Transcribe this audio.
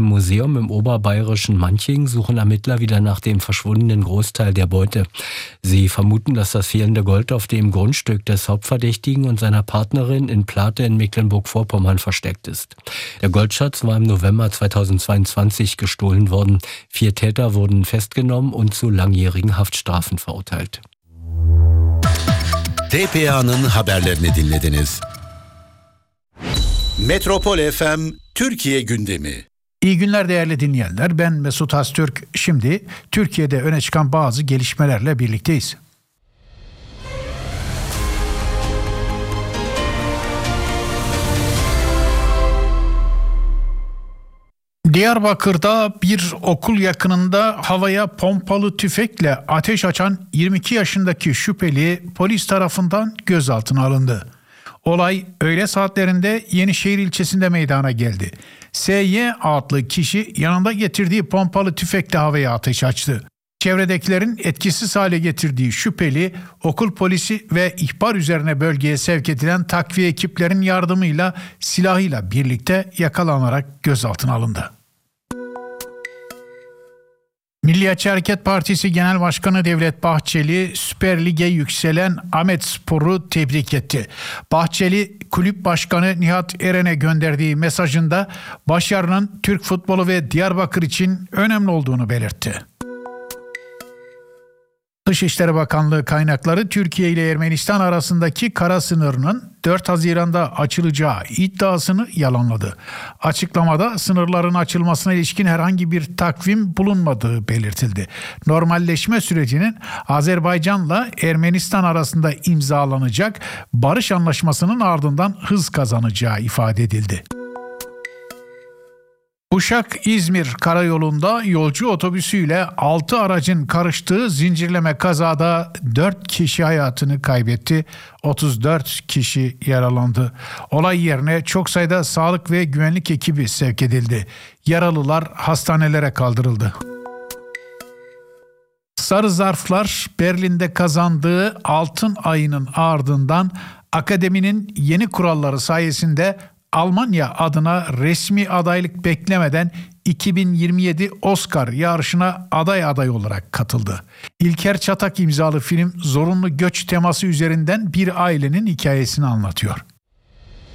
Im Museum im oberbayerischen Manching suchen Ermittler wieder nach dem verschwundenen Großteil der Beute. Sie vermuten, dass das fehlende Gold auf dem Grundstück des Hauptverdächtigen und seiner Partnerin in Plate in Mecklenburg-Vorpommern versteckt ist. Der Goldschatz war im November 2022 gestohlen worden. 4 Täter wurden festgenommen und zu langjährigen Haftstrafen verurteilt. TPA'nın haberlerini dinlediniz. Metropol FM Türkiye gündemi. İyi günler değerli dinleyenler. Ben Mesut Haztürk. Şimdi Türkiye'de öne çıkan bazı gelişmelerle birlikteyiz. Diyarbakır'da bir okul yakınında havaya pompalı tüfekle ateş açan 22 yaşındaki şüpheli polis tarafından gözaltına alındı. Olay öğle saatlerinde Yenişehir ilçesinde meydana geldi. SY adlı kişi yanında getirdiği pompalı tüfekle havaya ateş açtı. Çevredekilerin etkisiz hale getirdiği şüpheli okul polisi ve ihbar üzerine bölgeye sevk edilen takviye ekiplerin yardımıyla silahıyla birlikte yakalanarak gözaltına alındı. Milliyetçi Hareket Partisi Genel Başkanı Devlet Bahçeli, Süper Lig'e yükselen Ahmetspor'u tebrik etti. Bahçeli, kulüp başkanı Nihat Eren'e gönderdiği mesajında başarının Türk futbolu ve Diyarbakır için önemli olduğunu belirtti. Dışişleri Bakanlığı kaynakları Türkiye ile Ermenistan arasındaki kara sınırının 4 Haziran'da açılacağı iddiasını yalanladı. Açıklamada sınırların açılmasına ilişkin herhangi bir takvim bulunmadığı belirtildi. Normalleşme sürecinin Azerbaycan'la Ermenistan arasında imzalanacak barış anlaşmasının ardından hız kazanacağı ifade edildi. Uşak-İzmir karayolunda yolcu otobüsüyle 6 aracın karıştığı zincirleme kazada 4 kişi hayatını kaybetti, 34 kişi yaralandı. Olay yerine çok sayıda sağlık ve güvenlik ekibi sevk edildi. Yaralılar hastanelere kaldırıldı. Sarı Zarflar Berlin'de kazandığı altın ayının ardından akademinin yeni kuralları sayesinde Almanya adına resmi adaylık beklemeden 2027 Oscar yarışına aday olarak katıldı. İlker Çatak imzalı film zorunlu göç teması üzerinden bir ailenin hikayesini anlatıyor.